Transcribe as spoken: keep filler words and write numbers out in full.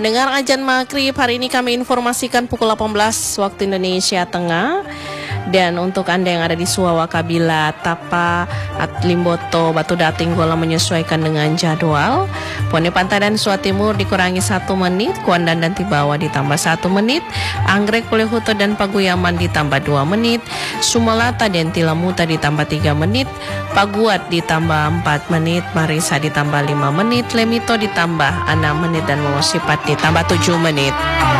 Pendengar Ajan Maghrib, hari ini kami informasikan pukul delapan belas waktu Indonesia Tengah. Dan untuk Anda yang ada di Suawa, Kabila, Tapa, Limboto, Batu Dating, Gola menyesuaikan dengan jadwal. Pone Pantai dan Sua Timur dikurangi satu menit, Kuandan dan Tibawa ditambah satu menit, Anggrek, Pulehuto dan Paguyaman ditambah dua menit, Sumalata dan Tilamuta ditambah tiga menit, Paguat ditambah empat menit, Marisa ditambah lima menit, Lemito ditambah enam menit, dan Mawasipat ditambah tujuh menit.